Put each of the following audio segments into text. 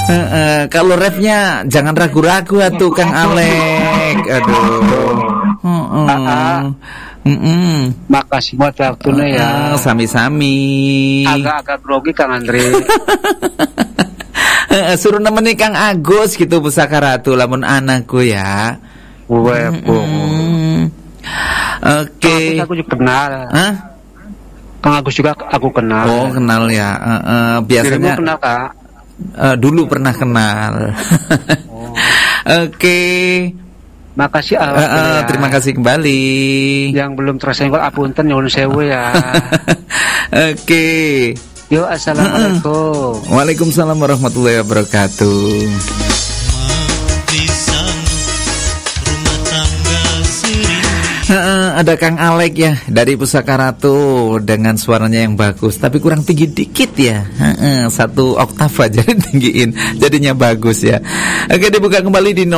Kalau refnya jangan ragu-ragu atuh Kang Alek. Aduh. Makasih buat waktunya ya. Sami-sami. Agak-agak grogi Kang Andre. Suruh nemeni Kang Agus gitu Pusaka Ratu lamun anakku ya. Oke. Aku juga kenal. Hah? Kang Agus juga aku kenal. Oh kenal ya. Biasanya. Dirimu kenal Kak? Dulu pernah kenal. Oke. Makasih ya. Terima kasih kembali. Yang belum tersenggol apunten nyuwun sewu ya. Oke. Yo, assalamualaikum. Waalaikumsalam warahmatullahi wabarakatuh. Ada Kang Alek ya dari Pusaka Ratu dengan suaranya yang bagus, tapi kurang tinggi dikit ya. 1 oktav aja tinggiin, jadinya bagus ya. Oke, dibuka kembali di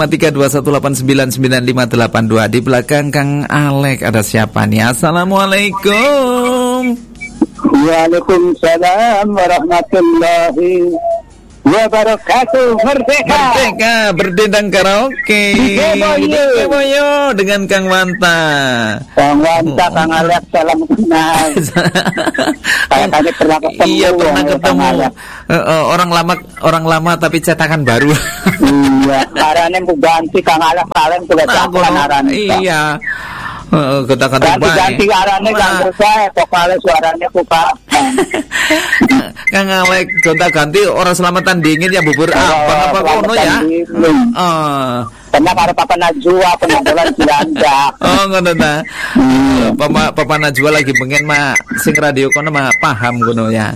085321899582. Di belakang Kang Alek ada siapa nih? Assalamualaikum. Waalaikumsalam warahmatullahi wabarakatuh. Merdeka berdendang karaoke Boyo dengan Kang Wanta. Kang Wanta, Kang Alek, salam kenal. Kami pernah ketemu. Iya, pernah ketemu. Orang lama tapi cetakan baru. Iya, karena mau ganti Kang Alek kalian sudah cetakan arane. Iya. Kata-kata ganti arane Kang saya vokale suaranya buka. Kang Alek gonta-ganti orang selamatan dingin ya bubur apa kono ya. Karena karo Papa Najwa penampilan Cilandak. Oh ngono ta. Papa Najwa lagi pengen sing radio kono paham kono ya.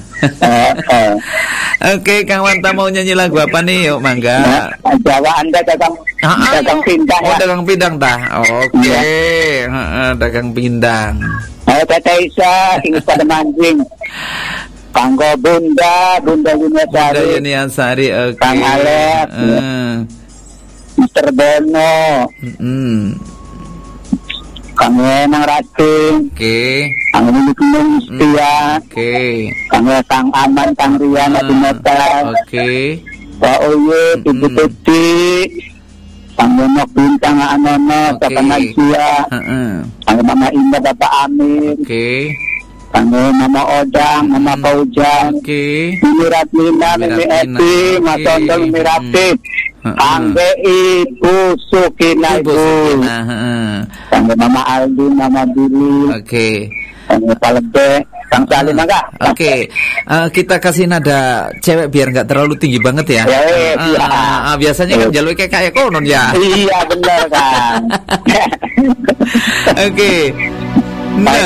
Oke, Kang Wanta mau nyanyi lagu apa nih? Yuk mangga. Jawa Anda dagang pindang. Oh, dagang pindang tah. Oke. Dagang pindang. Ayo Tete Isa ingin pada mancing. Kanggo Bunda Yuniasari. Oke. Kang Alek. Mr. Bono. Kang Enang Rating. Oke. Kang Nunung Setia. Oke. Kang Aman, Kang Riana Dinata. Oke. Pak Oye, Ibu Tuti. Kang Nenok Bintang Anono, Bapak Najia. Kang Mama Indah, Bapak Amir. Oke. Kang Mama Odang, Mama Paujan. Oke. Mimi Ratlina, Mimi Eti, Mas Ondol, Mimi Rati. Kang Ibu Sukina, Ibu. Kang Mama Aldi, Mama Billy. Oke. Kang Palebe, Kang Salim enggak? Oke. Kita kasih nada cewek biar nggak terlalu tinggi banget ya. Biasanya kan jalur kayak konon ya. Iya benar kan. Oke.